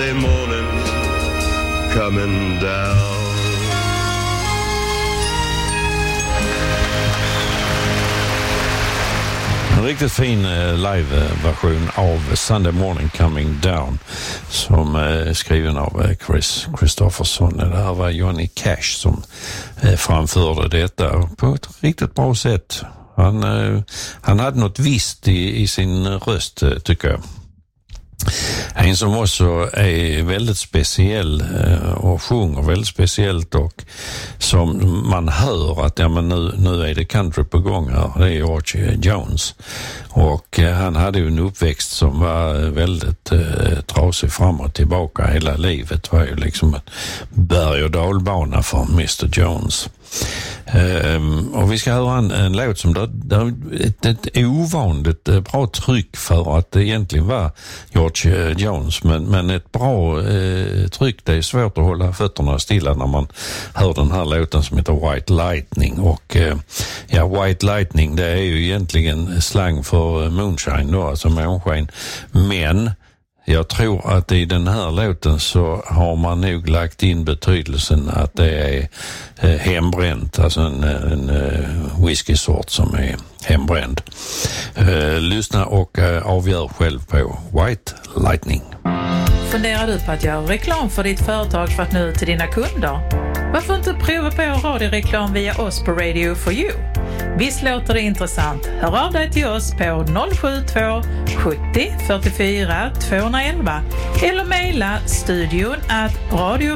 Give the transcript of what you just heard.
morning coming down. En riktigt fin live-version av Sunday Morning Coming Down som är skriven av Chris Christopherson. Det här var Johnny Cash som framförde detta på ett riktigt bra sätt. Han hade något visst i sin röst, tycker jag. En som också är väldigt speciell och sjunger väldigt speciellt och som man hör att ja, men nu är det country på gång här, det är George Jones. Och han hade ju en uppväxt som var väldigt trasig fram och tillbaka. Hela livet var ju liksom en berg- och dalbana för Mr. Jones. Och vi ska höra en låt som där ett ovanligt bra tryck för att det egentligen var George Jones, men ett bra tryck. Det är svårt att hålla fötterna stilla när man hör den här låten som heter White Lightning. Och White Lightning, det är ju egentligen slang för moonshine då, alltså månsken. Men jag tror att i den här låten så har man nog lagt in betydelsen att det är hembränt, alltså en whiskysort som är hembränd. Lyssna och avgör själv på White Lightning. Funderar du på att göra reklam för ditt företag för att nå ut till dina kunder? Varför inte prova på radioreklam via oss på Radio for You? Visst låter det intressant? Hör av dig till oss på 072 70 44 211 eller mejla studion@radio